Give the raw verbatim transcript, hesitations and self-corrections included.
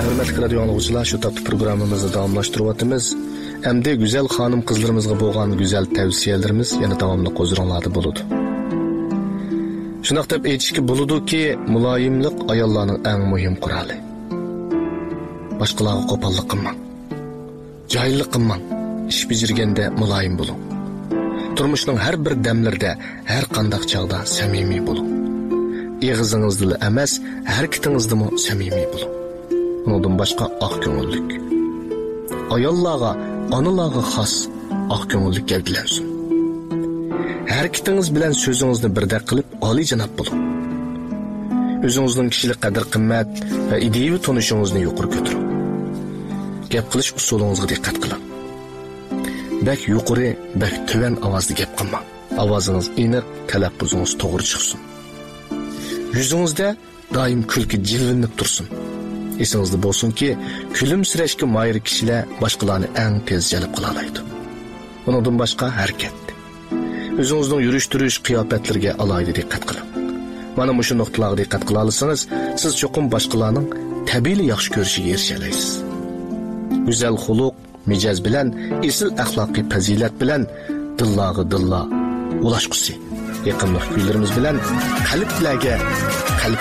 Hürmetli radyo anlıqçılar, şu taptı programımızı davamlaştırıvatımız. Emde güzel hanım kızlarımızga boğan güzel tavsiyelerimiz yana davamlı qo'zg'aladi buludu. Shunaq deb aytishga bo'ladi-ki, muloyimlik ayollarning eng muhim quroli. Boshqalarga qo'pollik qilmang. Joyillik qilmang. Ish bijirganda muloyim bo'ling. Turmushning har bir damlarida, har qanday chog'da samimiy bo'ling. Eg'izingizda emas, harakatingizda mo samimiy bo'ling. Bundan boshqa oq ko'ngillik. Ayollarga, onalarga xos oq ko'ngillik gavdalansin. Harakatingiz bilan so'zingizni birdek qilib, oliyjanob bo'ling. O'zingizning kishilik qadr-qimmat va ideaviy tonishingizni yuqori ko'taring. Gap qilish usulingizga diqqat qiling. Bak yuqori, bak tuvan ovozda gap qilmang. Ovozingiz aniq, talaffuzingiz to'g'ri chiqsin. Yuzingizda doim kulki jilvinib tursin. Esingizda bo'lsin-ki, kulimsirashga moyil kishilar boshqalarni eng tez jalb qila oladi. Bundan boshqa harakat. O'zingizning yurish-turish qiyofatlarga alohida diqqat qiling. Mana shu nuqtalarga diqqat qila olsangiz, siz cho'qim boshqalarning tabiiy yaxshi ko'rishiga erisha olasiz. Go'zal xuluq, mijoz bilan, esil axloqiy fazilat bilan dillarga dilla ulashqusi. Yaqinlik kuylarimiz bilan qalblarga qalb